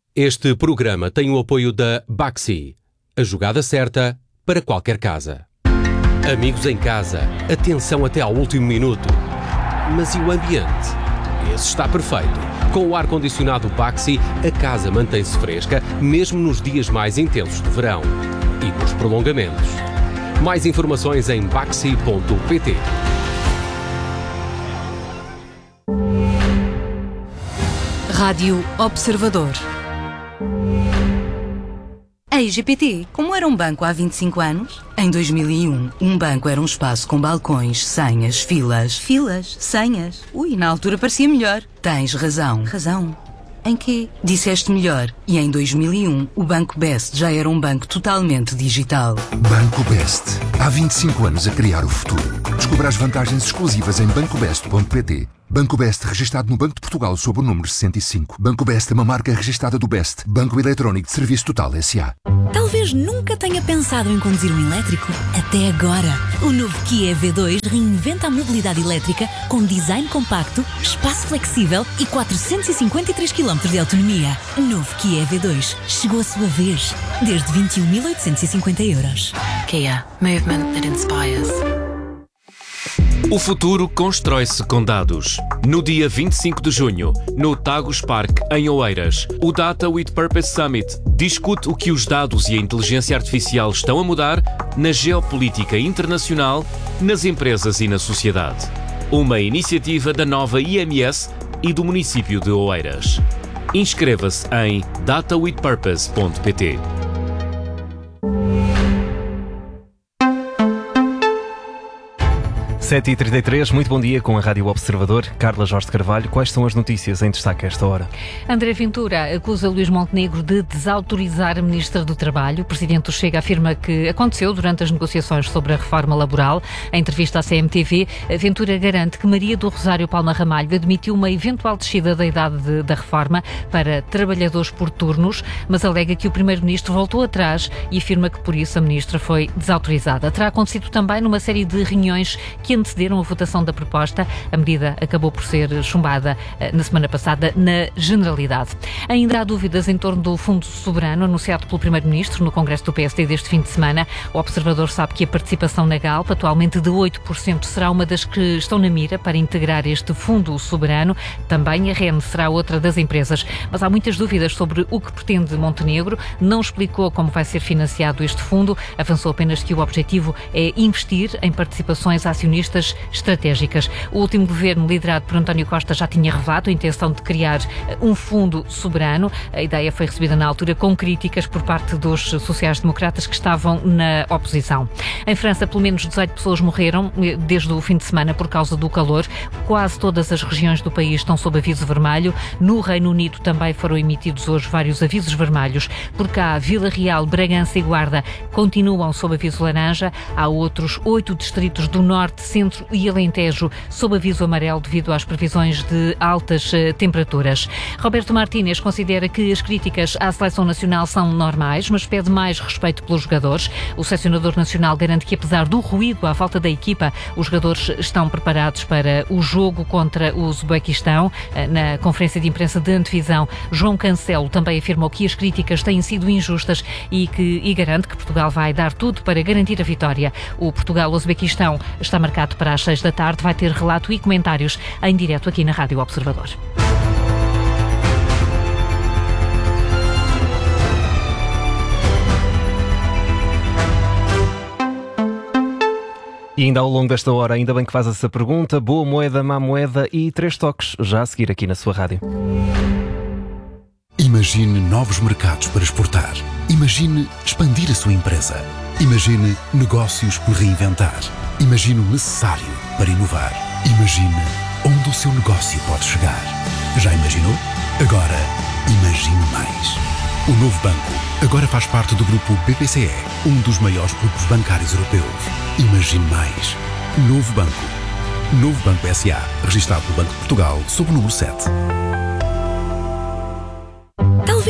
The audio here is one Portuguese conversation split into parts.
Este programa tem o apoio da Baxi, a jogada certa para qualquer casa. Amigos em casa, atenção até ao último minuto. Mas e o ambiente? Esse está perfeito. Com o ar-condicionado Baxi, a casa mantém-se fresca, mesmo nos dias mais intensos de verão. E nos prolongamentos. Mais informações em baxi.pt. Rádio Observador. Ei, GPT, como era um banco há 25 anos? Em 2001, um banco era um espaço com balcões, senhas, filas. Filas? Senhas? Ui, na altura parecia melhor. Tens razão. Razão? Em quê? Disseste melhor. E em 2001, o Banco Best já era um banco totalmente digital. Banco Best. Há 25 anos a criar o futuro. Descubra as vantagens exclusivas em bancobest.pt. Banco Best, registado no Banco de Portugal sob o número 65. Banco Best é uma marca registada do Best. Banco Eletrónico de Serviço Total S.A. Talvez nunca tenha pensado em conduzir um elétrico. Até agora. O novo Kia EV2 reinventa a mobilidade elétrica com design compacto, espaço flexível e 453 km de autonomia. Novo Kia EV2. Chegou a sua vez. Desde 21.850 euros. Kia. Movement that inspires. O futuro constrói-se com dados. No dia 25 de junho, no Tagus Park, em Oeiras, o Data with Purpose Summit discute o que os dados e a inteligência artificial estão a mudar na geopolítica internacional, nas empresas e na sociedade. Uma iniciativa da nova IMS e do município de Oeiras. Inscreva-se em datawithpurpose.pt. Sete e 33, muito bom dia com a Rádio Observador. Carla Jorge de Carvalho, quais são as notícias em destaque a esta hora? André Ventura acusa Luís Montenegro de desautorizar a Ministra do Trabalho. O Presidente do Chega afirma que aconteceu durante as negociações sobre a reforma laboral. Em entrevista à CMTV, Ventura garante que Maria do Rosário Palma Ramalho admitiu uma eventual descida da idade da reforma para trabalhadores por turnos, mas alega que o Primeiro-Ministro voltou atrás e afirma que por isso a Ministra foi desautorizada. Terá acontecido também numa série de reuniões que antecederam a votação da proposta. A medida acabou por ser chumbada na semana passada na Generalidade. Ainda há dúvidas em torno do Fundo Soberano anunciado pelo Primeiro-Ministro no Congresso do PSD deste fim de semana. O Observador sabe que a participação na Galp, atualmente de 8%, será uma das que estão na mira para integrar este Fundo Soberano. Também a REN será outra das empresas. Mas há muitas dúvidas sobre o que pretende Montenegro. Não explicou como vai ser financiado este fundo. Avançou apenas que o objetivo é investir em participações acionistas estratégicas. O último governo, liderado por António Costa, já tinha revelado a intenção de criar um fundo soberano. A ideia foi recebida na altura com críticas por parte dos sociais-democratas que estavam na oposição. Em França, pelo menos 18 pessoas morreram desde o fim de semana por causa do calor. Quase todas as regiões do país estão sob aviso vermelho. No Reino Unido também foram emitidos hoje vários avisos vermelhos. Por cá, Vila Real, Bragança e Guarda continuam sob aviso laranja. Há outros 8 distritos do norte, Centro e Alentejo sob aviso amarelo devido às previsões de altas temperaturas. Roberto Martínez considera que as críticas à seleção nacional são normais, mas pede mais respeito pelos jogadores. O selecionador nacional garante que, apesar do ruído à falta da equipa, os jogadores estão preparados para o jogo contra o Uzbequistão. Na conferência de imprensa de antevisão, João Cancelo também afirmou que as críticas têm sido injustas e garante que Portugal vai dar tudo para garantir a vitória. O Portugal-Uzbequistão está marcado para às 6 da tarde, vai ter relato e comentários em direto aqui na Rádio Observador. E ainda ao longo desta hora, ainda bem que faz essa pergunta, boa moeda, má moeda e 3 toques, já a seguir aqui na sua rádio. Imagine novos mercados para exportar. Imagine expandir a sua empresa. Imagine negócios por reinventar. Imagine o necessário para inovar. Imagine onde o seu negócio pode chegar. Já imaginou? Agora, imagine mais. O novo banco agora faz parte do grupo BPCE, um dos maiores grupos bancários europeus. Imagine mais. Novo banco. Novo Banco S.A., registado pelo Banco de Portugal, sob o número 7. Talvez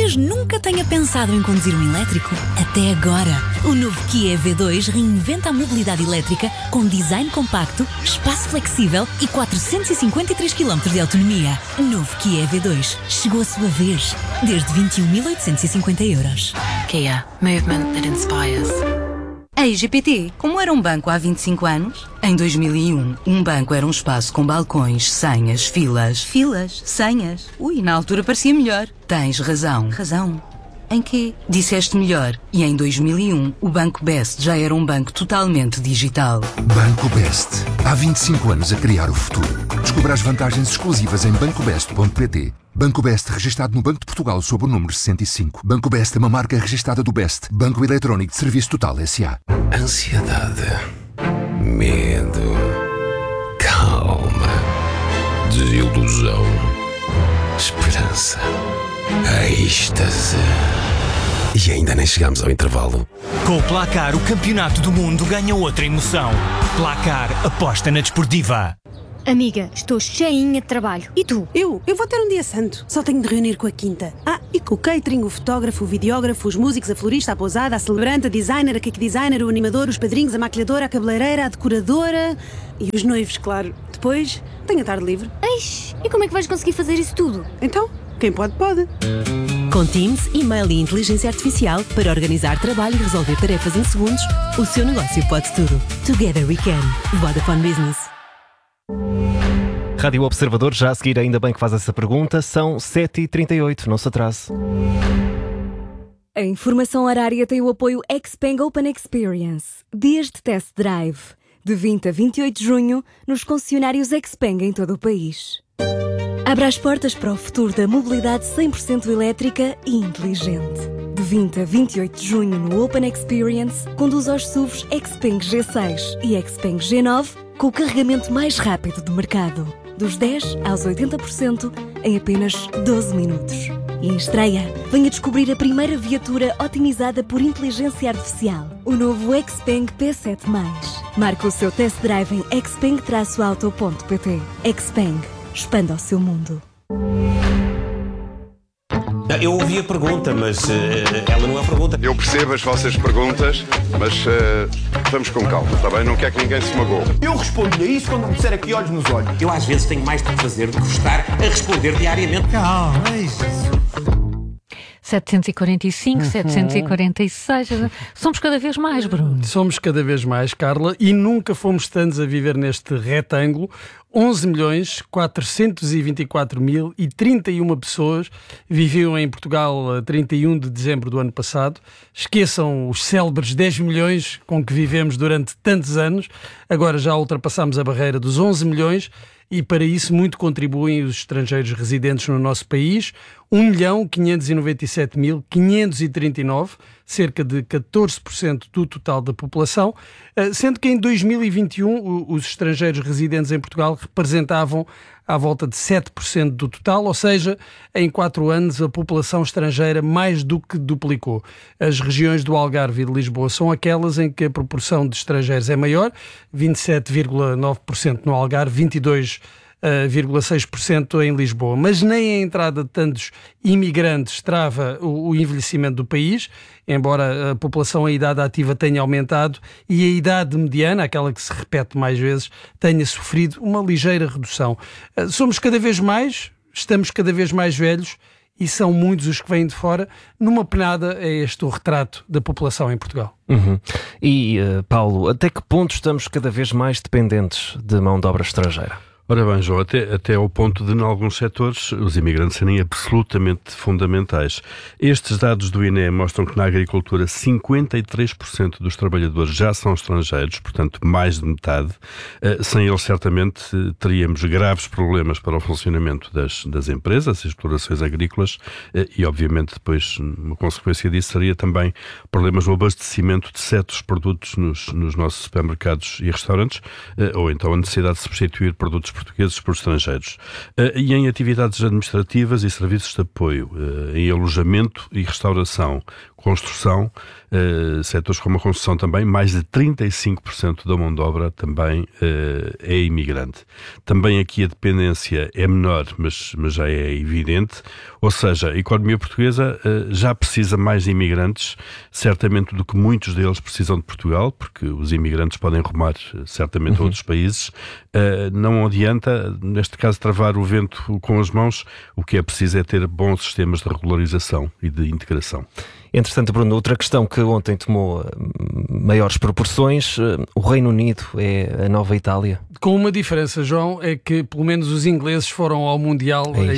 Talvez nunca tenha pensado em conduzir um elétrico. Até agora. O novo Kia EV2 reinventa a mobilidade elétrica com design compacto, espaço flexível e 453 km de autonomia. Novo Kia EV2. Chegou a sua vez. Desde 21.850 euros. Kia. Movement that inspires. Ei, GPT, como era um banco há 25 anos? Em 2001, um banco era um espaço com balcões, senhas, filas. Filas? Senhas? Ui, na altura parecia melhor. Tens razão. Razão? Em quê? Disseste melhor. E em 2001, o Banco Best já era um banco totalmente digital. Banco Best. Há 25 anos a criar o futuro. Descubra as vantagens exclusivas em bancobest.pt. Banco Best, registado no Banco de Portugal sob o número 65. Banco Best é uma marca registada do Best, Banco Eletrónico de Serviço Total S.A. Ansiedade, medo, calma, desilusão, esperança, êxtase. E ainda nem chegámos ao intervalo. Com o Placar, o campeonato do mundo ganha outra emoção. Placar, aposta na desportiva. Amiga, estou cheinha de trabalho. E tu? Eu vou ter um dia santo. Só tenho de reunir com a quinta. E com o catering, o fotógrafo, o videógrafo, os músicos, a florista, a pousada, a celebrante, a designer, a cake designer, o animador, os padrinhos, a maquilhadora, a cabeleireira, a decoradora e os noivos, claro. Depois, tenho a tarde livre. Eish, e como é que vais conseguir fazer isso tudo? Então, quem pode, pode. Com Teams, e-mail e inteligência artificial para organizar trabalho e resolver tarefas em segundos, o seu negócio pode tudo. Together we can. Vodafone Business. Rádio Observador, já a seguir, ainda bem que faz essa pergunta, são 7h38, não se atrase. A informação horária tem o apoio Xpeng Open Experience. Dias de test drive, de 20 a 28 de junho, nos concessionários Xpeng em todo o país. Abra as portas para o futuro da mobilidade 100% elétrica e inteligente. De 20 a 28 de junho no Open Experience, conduz aos SUVs Xpeng G6 e Xpeng G9 com o carregamento mais rápido do mercado. Dos 10% aos 80% em apenas 12 minutos. E em estreia, venha descobrir a primeira viatura otimizada por inteligência artificial. O novo Xpeng P7+. Marque o seu test drive em xpeng-auto.pt. Xpeng. Expanda o seu mundo. Eu ouvi a pergunta, mas ela não é a pergunta. Eu percebo as vossas perguntas, mas vamos com calma, está bem? Não quer que ninguém se magoe. Eu respondo-lhe a isso quando me disser aqui olhos nos olhos. Eu às vezes tenho mais de fazer do que estar a responder diariamente. Calma, é isso. 745, 746. Somos cada vez mais, Bruno. Somos cada vez mais, Carla, e nunca fomos tantos a viver neste retângulo. 11.424.031 pessoas viviam em Portugal a 31 de dezembro do ano passado. Esqueçam os célebres 10 milhões com que vivemos durante tantos anos. Agora já ultrapassamos a barreira dos 11 milhões e para isso muito contribuem os estrangeiros residentes no nosso país. 1.597.539, cerca de 14% do total da população, sendo que em 2021 os estrangeiros residentes em Portugal representavam à volta de 7% do total, ou seja, em 4 anos a população estrangeira mais do que duplicou. As regiões do Algarve e de Lisboa são aquelas em que a proporção de estrangeiros é maior, 27,9% no Algarve, 22,6% em Lisboa. Mas nem a entrada de tantos imigrantes trava o envelhecimento do país, embora a população em idade ativa tenha aumentado e a idade mediana, aquela que se repete mais vezes, tenha sofrido uma ligeira redução. Somos cada vez mais, estamos cada vez mais velhos e são muitos os que vêm de fora. Numa penada é este o retrato da população em Portugal. E, Paulo, até que ponto estamos cada vez mais dependentes de mão de obra estrangeira? Ora bem, João, até ao ponto de, em alguns setores, os imigrantes serem absolutamente fundamentais. Estes dados do INE mostram que na agricultura 53% dos trabalhadores já são estrangeiros, portanto mais de metade. Sem eles, certamente, teríamos graves problemas para o funcionamento das empresas, as explorações agrícolas e, obviamente, depois, uma consequência disso seria também problemas no abastecimento de certos produtos nos nossos supermercados e restaurantes, ou então a necessidade de substituir produtos portugueses por estrangeiros, e em atividades administrativas e serviços de apoio, em alojamento e restauração, construção, setores como a construção também, mais de 35% da mão de obra também é imigrante. Também aqui a dependência é menor, mas já é evidente, ou seja, a economia portuguesa já precisa mais de imigrantes, certamente do que muitos deles precisam de Portugal, porque os imigrantes podem rumar certamente a outros países. Não adianta, neste caso, travar o vento com as mãos, o que é preciso é ter bons sistemas de regularização e de integração. Entretanto, Bruno, outra questão que ontem tomou maiores proporções, o Reino Unido é a nova Itália. Com uma diferença, João, é que pelo menos os ingleses foram ao Mundial, a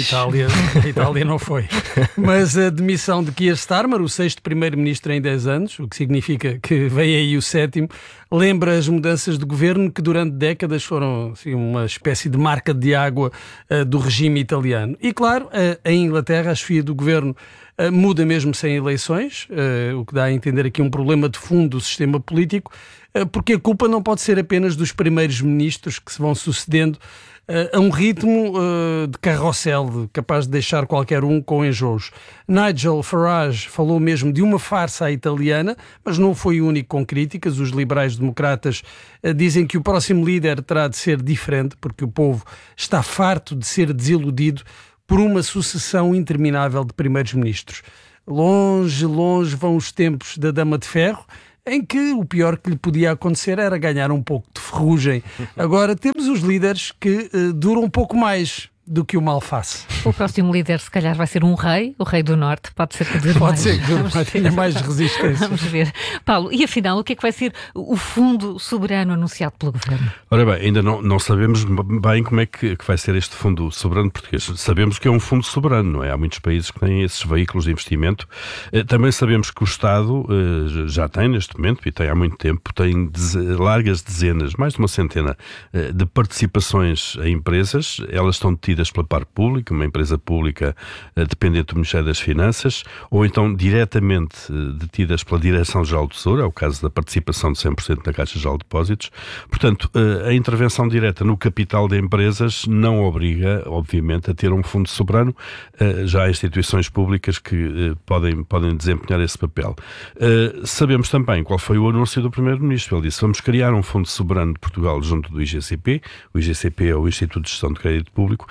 Itália não foi. Mas a demissão de Keir Starmer, o 6º primeiro-ministro em 10 anos, o que significa que vem aí o 7º, lembra as mudanças de governo que durante décadas foram assim, uma espécie de marca de água do regime italiano. E claro, em Inglaterra a chefia do governo muda mesmo sem eleições, o que dá a entender aqui um problema de fundo do sistema político, porque a culpa não pode ser apenas dos primeiros ministros que se vão sucedendo a um ritmo de carrossel, capaz de deixar qualquer um com enjoos. Nigel Farage falou mesmo de uma farsa à italiana, mas não foi o único com críticas. Os liberais-democratas dizem que o próximo líder terá de ser diferente, porque o povo está farto de ser desiludido por uma sucessão interminável de primeiros-ministros. Longe, longe vão os tempos da Dama de Ferro, em que o pior que lhe podia acontecer era ganhar um pouco de ferrugem. Agora temos os líderes que duram um pouco mais do que o malface. O próximo líder se calhar vai ser um rei, o rei do norte, pode ser que dure mais. Pode ser que tenha mais resistência. Vamos ver. Paulo, e afinal, o que é que vai ser o fundo soberano anunciado pelo Governo? Ora bem, ainda não sabemos bem como é que vai ser este fundo soberano português. Sabemos que é um fundo soberano, não é? Há muitos países que têm esses veículos de investimento. Também sabemos que o Estado já tem neste momento, e tem há muito tempo, tem largas dezenas, mais de uma centena, de participações em empresas. Elas estão detidas pela parte pública, uma empresa pública dependente do Ministério das Finanças, ou então diretamente detidas pela Direção-Geral do Tesouro, é o caso da participação de 100% na Caixa-Geral de Depósitos. Portanto, a intervenção direta no capital de empresas não obriga, obviamente, a ter um fundo soberano. Já há instituições públicas que podem desempenhar esse papel. Sabemos também qual foi o anúncio do Primeiro-Ministro. Ele disse: vamos criar um fundo soberano de Portugal junto do IGCP. O IGCP é o Instituto de Gestão de Crédito Público,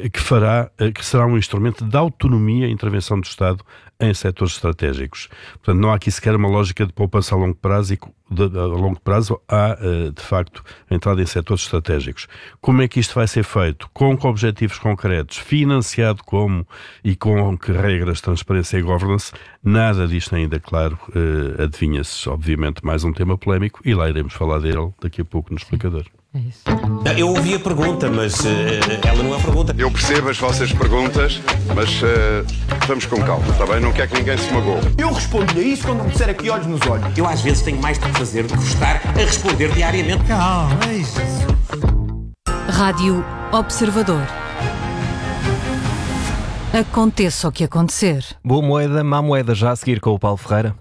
que será um instrumento de autonomia e intervenção do Estado em setores estratégicos. Portanto, não há aqui sequer uma lógica de poupança a longo prazo, há, de facto, a entrada em setores estratégicos. Como é que isto vai ser feito? Com que objetivos concretos? Financiado como? E com que regras de transparência e governance? Nada disto ainda claro. Adivinha-se, obviamente, mais um tema polémico, e lá iremos falar dele daqui a pouco no explicador. É isso. Eu ouvi a pergunta, mas ela não é a pergunta. Eu percebo as vossas perguntas, mas vamos com calma, está bem? Não quer que ninguém se magoe. Eu respondo-lhe a isso quando me disser aqui olhos nos olhos. Eu às vezes tenho mais do que fazer do que estar a responder diariamente. Calma, é isso. Rádio Observador. Aconteça o que acontecer. Boa moeda, má moeda, já a seguir com o Paulo Ferreira.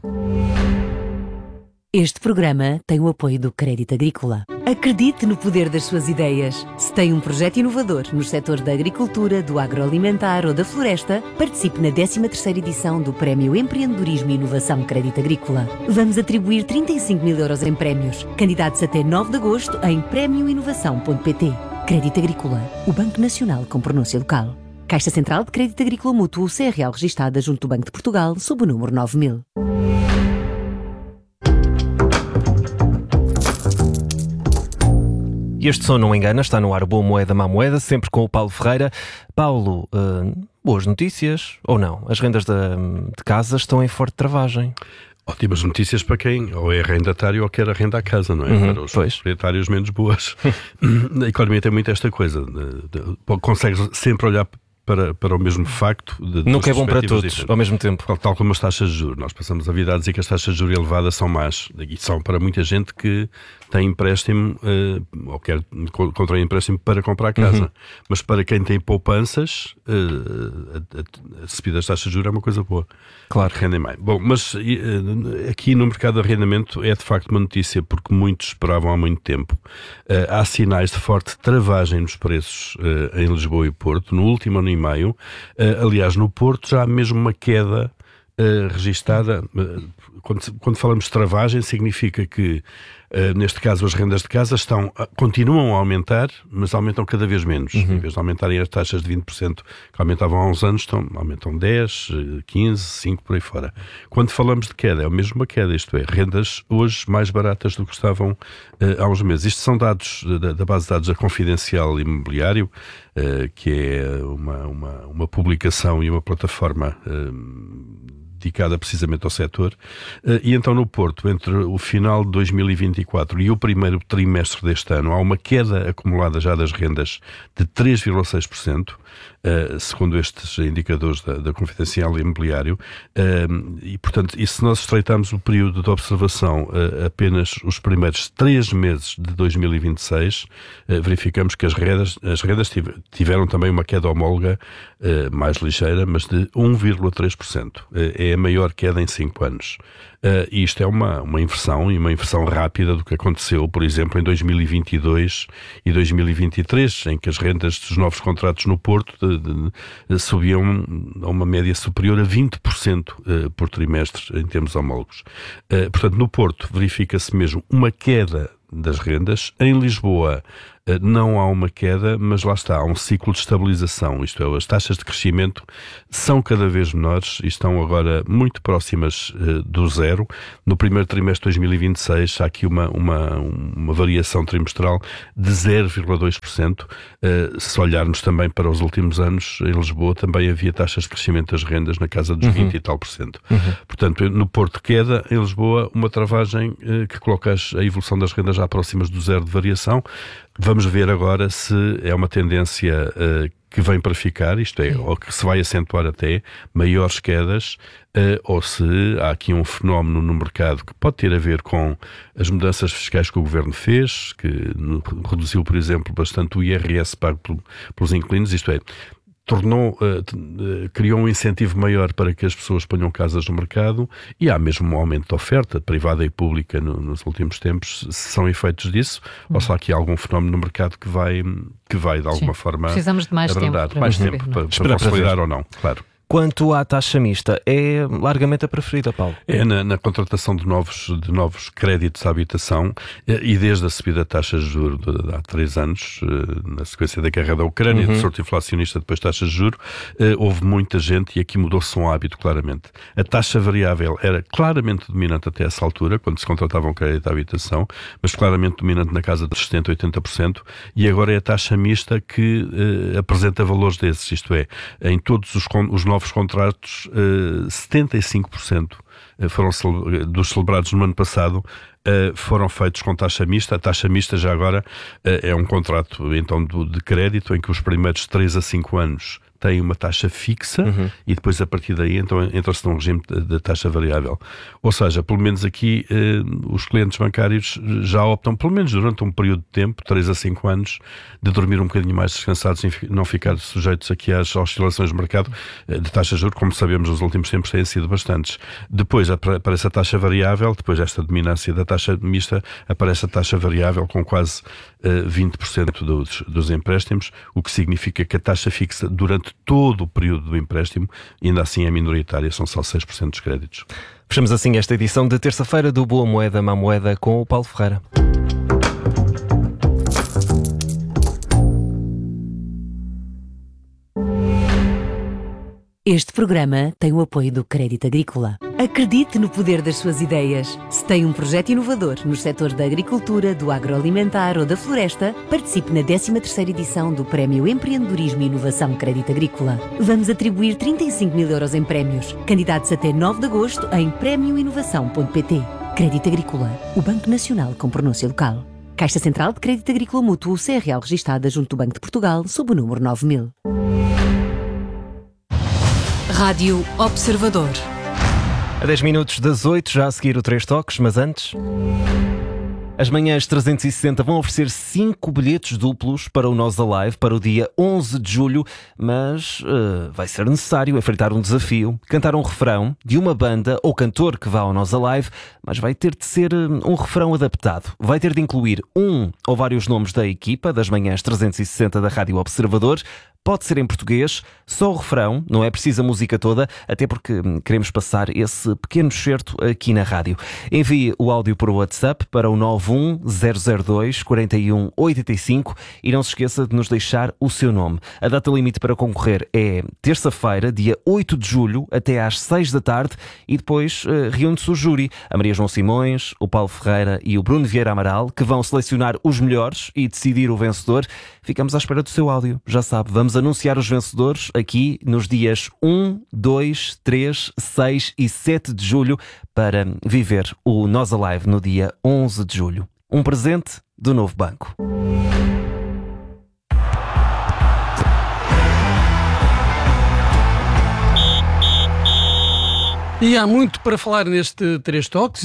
Este programa tem o apoio do Crédito Agrícola. Acredite no poder das suas ideias. Se tem um projeto inovador nos setores da agricultura, do agroalimentar ou da floresta, participe na 13ª edição do Prémio Empreendedorismo e Inovação Crédito Agrícola. Vamos atribuir 35 mil euros em prémios. Candidatos até 9 de agosto em premioinovação.pt. Crédito Agrícola, o Banco Nacional com pronúncia local. Caixa Central de Crédito Agrícola Mútuo, CRL registada junto do Banco de Portugal, sob o número 9000. E este som não engana, está no ar Boa Moeda, Má Moeda, sempre com o Paulo Ferreira. Paulo, boas notícias ou não? As rendas de casa estão em forte travagem. Ótimas notícias para quem ou é arrendatário ou quer arrendar a casa, não é? Para os proprietários menos boas. A economia tem muito esta coisa. Consegues sempre olhar para o mesmo facto. Nunca é bom para todos, ao mesmo tempo. Tal como as taxas de juros. Nós passamos a vida a dizer que as taxas de juros elevadas são más. E são para muita gente que tem empréstimo ou quer contrair empréstimo para comprar casa. Mas para quem tem poupanças, a subida das taxas de juros é uma coisa boa. Claro. Rendem mais. Bom, mas aqui no mercado de arrendamento é de facto uma notícia porque muitos esperavam há muito tempo. Há sinais de forte travagem nos preços em Lisboa e Porto, no último ano e meio. Aliás, no Porto já há mesmo uma queda registada. Quando falamos de travagem, significa que, neste caso, as rendas de casa continuam a aumentar, mas aumentam cada vez menos. Em vez de aumentarem as taxas de 20% que aumentavam há uns anos, aumentam 10, 15, 5, por aí fora. Quando falamos de queda, é a mesma queda, isto é, rendas hoje mais baratas do que estavam há uns meses. Isto são dados da base de dados da Confidencial Imobiliário, que é uma publicação e uma plataforma dedicada precisamente ao setor, e então no Porto, entre o final de 2024 e o primeiro trimestre deste ano, há uma queda acumulada já das rendas de 3,6%, segundo estes indicadores da Confidencial Imobiliário, e portanto, e se nós estreitarmos o período de observação apenas os primeiros 3 meses de 2026, verificamos que as rendas tiveram também uma queda homóloga mais ligeira, mas de 1,3%. É a maior queda em 5 anos. E isto é uma inversão, e uma inversão rápida do que aconteceu, por exemplo, em 2022 e 2023, em que as rendas dos novos contratos no Porto subiam a uma média superior a 20% por trimestre em termos homólogos. Portanto, no Porto verifica-se mesmo uma queda das rendas. Em Lisboa não há uma queda, mas lá está, há um ciclo de estabilização, isto é, as taxas de crescimento são cada vez menores e estão agora muito próximas do zero. No primeiro trimestre de 2026 há aqui uma variação trimestral de 0,2%. Se olharmos também para os últimos anos, em Lisboa também havia taxas de crescimento das rendas na casa dos 20 e tal por cento. Portanto, no Porto queda, em Lisboa uma travagem que coloca a evolução das rendas já próximas do zero de variação. Vamos ver agora se é uma tendência que vem para ficar, isto é, ou que se vai acentuar até maiores quedas, ou se há aqui um fenómeno no mercado que pode ter a ver com as mudanças fiscais que o Governo fez, que reduziu, por exemplo, bastante o IRS pago pelos inquilinos, isto é, criou um incentivo maior para que as pessoas ponham casas no mercado, e há mesmo um aumento de oferta privada e pública nos últimos tempos. Se são efeitos disso, ou se há aqui algum fenómeno no mercado que vai de alguma forma precisamos de mais abrandar. tempo mais tempo para consolidar ou não, claro. Quanto à taxa mista, é largamente a preferida, Paulo? É na contratação de novos créditos à habitação, e desde a subida da taxa de juros há 3 anos, na sequência da guerra da Ucrânia, do surto inflacionista, depois taxas de juros, houve muita gente, e aqui mudou-se um hábito claramente. A taxa variável era claramente dominante até essa altura, quando se contratava um crédito à habitação, mas claramente dominante na casa dos 70%, 80%, e agora é a taxa mista que apresenta valores desses, isto é, em todos os novos contratos, 75% dos celebrados no ano passado foram feitos com taxa mista. A taxa mista já agora é um contrato então de crédito em que os primeiros 3 a 5 anos têm uma taxa fixa e depois a partir daí então entra-se num regime de taxa variável. Ou seja, pelo menos aqui os clientes bancários já optam, pelo menos durante um período de tempo, 3 a 5 anos, de dormir um bocadinho mais descansados e não ficar sujeitos aqui às oscilações de mercado de taxa de juros, como sabemos nos últimos tempos têm sido bastantes. Depois aparece a taxa variável, depois desta dominância da taxa mista, aparece a taxa variável com quase 20% dos empréstimos, o que significa que a taxa fixa durante todo o período do empréstimo ainda assim é minoritária, são só 6% dos créditos. Fechamos assim esta edição de terça-feira do Boa Moeda, Má Moeda com o Paulo Ferreira. Este programa tem o apoio do Crédito Agrícola. Acredite no poder das suas ideias. Se tem um projeto inovador nos setores da agricultura, do agroalimentar ou da floresta, participe na 13ª edição do Prémio Empreendedorismo e Inovação Crédito Agrícola. Vamos atribuir 35.000 euros em prémios. Candidatos até 9 de agosto em premioinovação.pt. Crédito Agrícola, o Banco Nacional com pronúncia local. Caixa Central de Crédito Agrícola Mútuo CRL registada junto do Banco de Portugal sob o número 9000. Rádio Observador. A 10 minutos das 8, já a seguir o 3 toques, mas antes... As manhãs 360 vão oferecer 5 bilhetes duplos para o Nós Alive para o dia 11 de julho, mas vai ser necessário enfrentar um desafio, cantar um refrão de uma banda ou cantor que vá ao Nós Alive, mas vai ter de ser um refrão adaptado. Vai ter de incluir um ou vários nomes da equipa das manhãs 360 da Rádio Observador. Pode ser em português, só o refrão, não é preciso a música toda, até porque queremos passar esse pequeno excerto aqui na rádio. Envie o áudio por WhatsApp para o 91002-4185 e não se esqueça de nos deixar o seu nome. A data limite para concorrer é terça-feira, dia 8 de julho, até às 6 da tarde e depois reúne-se o júri, a Maria João Simões, o Paulo Ferreira e o Bruno Vieira Amaral, que vão selecionar os melhores e decidir o vencedor. Ficamos à espera do seu áudio, já sabe, vamos anunciar os vencedores aqui nos dias 1, 2, 3, 6 e 7 de julho para viver o Nós Alive no dia 11 de julho. Um presente do Novo Banco. E há muito para falar neste 3 toques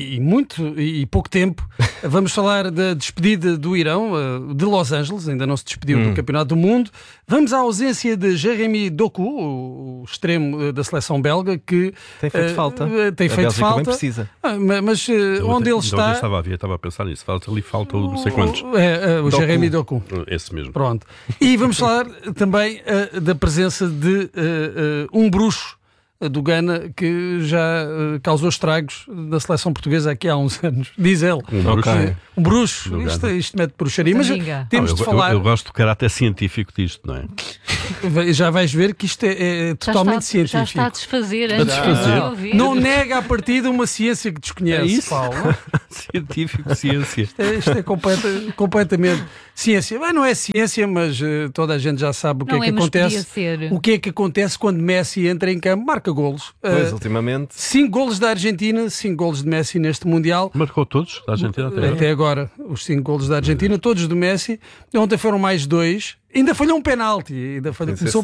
e pouco tempo. Vamos falar da despedida do Irão, de Los Angeles, ainda não se despediu do Campeonato do Mundo. Vamos à ausência de Jérémy Doku, o extremo da seleção belga, que tem feito falta. Tem feito falta. Também precisa. Mas onde ele está... Estava a pensar nisso. Falta não sei quantos. O Jérémy Doku. Esse mesmo. Pronto. E vamos falar também da presença de um bruxo do Ghana, que já causou estragos da seleção portuguesa aqui há uns anos. Diz ele. Um bruxo. Isto mete bruxaria. Mas temos de falar... Eu gosto do caráter científico disto, não é? Já vais ver que isto é totalmente científico. Já está a desfazer. Não nega à partida uma ciência que desconhece, Paulo. Científico, ciência. Isto é completamente ciência. Não é ciência, mas toda a gente já sabe o que é que acontece. O que é que acontece quando Messi entra em campo? Marca golos. Pois, ultimamente. 5 golos da Argentina, 5 golos de Messi neste Mundial. Marcou todos da Argentina até agora. Os 5 golos da Argentina, todos do Messi. Ontem foram mais 2. Ainda falhou um penalti. Começou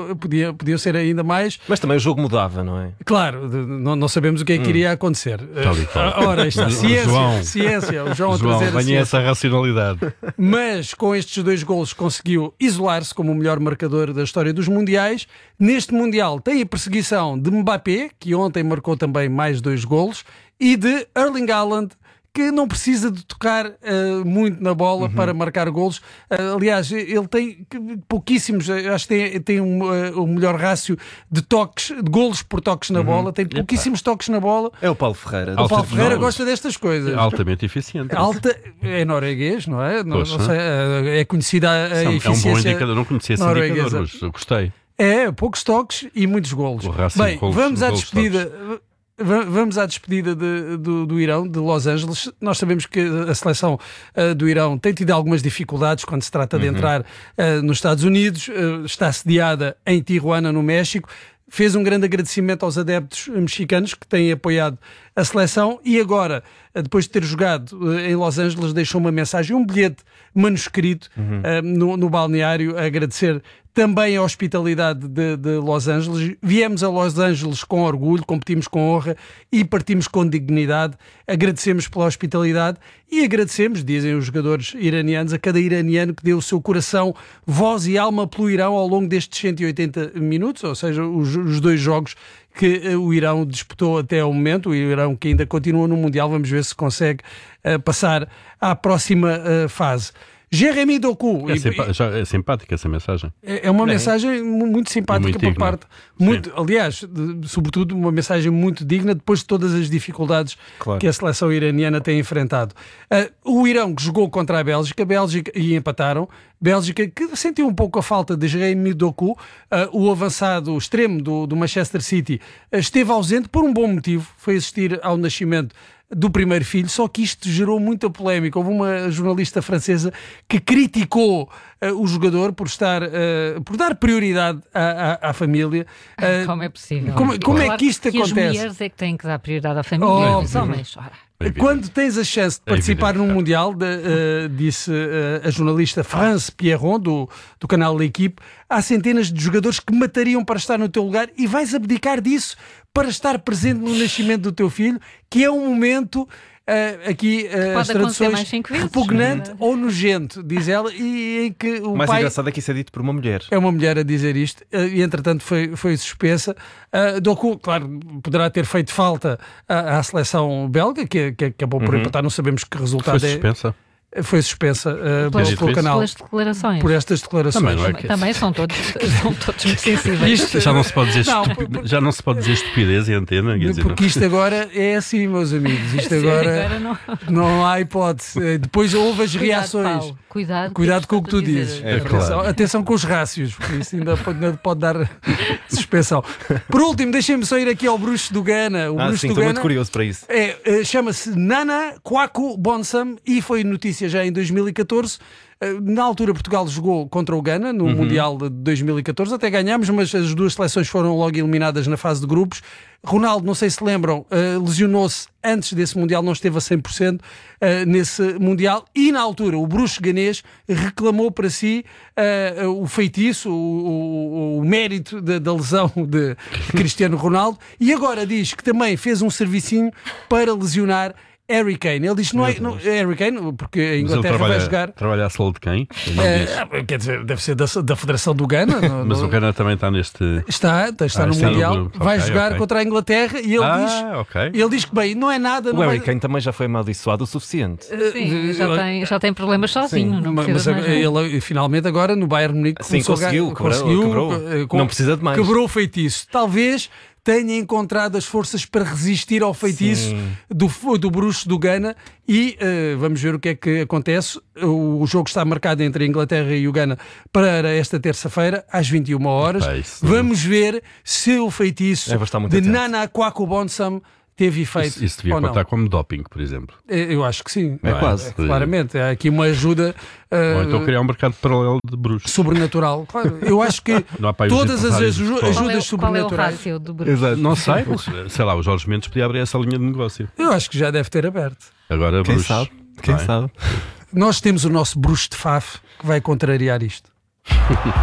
podia ser ainda mais. Mas também o jogo mudava, não é? Claro, não sabemos o que é que iria acontecer. Ora, está ciência. O João a trazer a ciência. Essa racionalidade. Mas com estes 2 golos conseguiu isolar-se como o melhor marcador da história dos Mundiais. Neste Mundial tem a perseguição de Mbappé, que ontem marcou também mais 2 golos, e de Erling Haaland, que não precisa de tocar muito na bola para marcar golos. Aliás, ele tem pouquíssimos, acho que tem o melhor rácio de toques, de golos por toques na bola. Tem pouquíssimos toques na bola. É o Paulo Ferreira. O Paulo Ferreira gosta destas coisas. Altamente eficiente. É norueguês, não é? Não sei, é conhecida a eficiência. É um bom indicador. Não conhecia esse indicador, mas eu gostei. Poucos toques e muitos golos. Bem, vamos à despedida. Vamos à despedida do Irão, de Los Angeles. Nós sabemos que a seleção do Irão tem tido algumas dificuldades quando se trata de entrar nos Estados Unidos. Está sediada em Tijuana, no México. Fez um grande agradecimento aos adeptos mexicanos que têm apoiado a seleção e agora, depois de ter jogado em Los Angeles, deixou uma mensagem, um bilhete manuscrito no balneário a agradecer também a hospitalidade de Los Angeles. Viemos a Los Angeles com orgulho, competimos com honra e partimos com dignidade. Agradecemos pela hospitalidade e agradecemos, dizem os jogadores iranianos, a cada iraniano que deu o seu coração, voz e alma pelo Irão ao longo destes 180 minutos, ou seja, os 2 jogos que o Irão disputou até ao momento. O Irão que ainda continua no Mundial, vamos ver se consegue passar à próxima fase. Jérémy Doku. É simpática essa mensagem. É uma mensagem muito simpática por parte. Aliás, sobretudo uma mensagem muito digna depois de todas as dificuldades que a seleção iraniana tem enfrentado. O Irão que jogou contra a Bélgica e empataram. Bélgica que sentiu um pouco a falta de Jérémy Doku, o avançado extremo do Manchester City, esteve ausente por um bom motivo, foi assistir ao nascimento do primeiro filho, só que isto gerou muita polémica. Houve uma jornalista francesa que criticou o jogador por dar prioridade à família. Como é possível? Como é que isto acontece? As mulheres é que têm que dar prioridade à família, os homens. Quando tens a chance de participar num Mundial, disse a jornalista France Pierron, do canal L'Equipe, há centenas de jogadores que matariam para estar no teu lugar e vais abdicar disso para estar presente no nascimento do teu filho, que é um momento... aqui as traduções repugnante ou nojento, diz ela, e em que o mais pai... engraçado é que isso é dito por uma mulher. É uma mulher a dizer isto, e entretanto foi suspensa. Doku, claro, poderá ter feito falta à seleção belga, que acabou por empatar, não sabemos que resultado foi suspensa. Foi suspensa pelo canal. Pelas declarações. Por estas declarações. Também são todos muito sensíveis. Isto já não se pode dizer já não se pode dizer estupidez em antena. Porque isto agora é assim, meus amigos. Isto agora não há hipótese. Depois houve as reações. Paulo. Cuidado com o que tu dizes. Atenção com os rácios, porque isso ainda pode dar suspensão. Por último, deixem-me só ir aqui ao bruxo do Ghana. Estou muito curioso para isso. Chama-se Nana Kwaku Bonsam e foi notícia já em 2014. Na altura Portugal jogou contra o Ghana no Mundial de 2014, até ganhámos, mas as duas seleções foram logo eliminadas na fase de grupos. Ronaldo, não sei se lembram, lesionou-se antes desse Mundial, não esteve a 100% nesse Mundial, e na altura o bruxo ganês reclamou para si o feitiço, o mérito da lesão de Cristiano Ronaldo, e agora diz que também fez um servicinho para lesionar Harry Kane. Ele diz que não é Harry Kane, porque a Inglaterra vai jogar. Trabalha a saúde de quem? Quer dizer, deve ser da Federação do Ghana. Mas o Ghana também está neste. Está no Mundial. Vai jogar contra a Inglaterra e ele diz que, bem, não é nada. O Harry Kane também já foi amaldiçoado o suficiente. Sim, já tem problemas sozinho. Não mas ele finalmente agora no Bayern Munique conseguiu. Não precisa de mais. Quebrou o feitiço. Talvez tenha encontrado as forças para resistir ao feitiço do bruxo do Ghana e vamos ver o que é que acontece. O jogo está marcado entre a Inglaterra e o Ghana para esta terça-feira às 21 horas. Vamos ver se o feitiço de Nana Kwaku Bonsam teve efeito. Isso devia contar como doping, por exemplo. Eu acho que sim. Quase. Claramente. Há aqui uma ajuda. Ou então criar um mercado paralelo de bruxos. Sobrenatural. Claro. Eu acho que todas as ajudas sobrenaturais. Qual é o rácio do bruxo? Não sei, mas sei lá, o Jorge Mendes podia abrir essa linha de negócio. Eu acho que já deve ter aberto. Agora, quem sabe? Quem sabe? Nós temos o nosso bruxo de Faf que vai contrariar isto.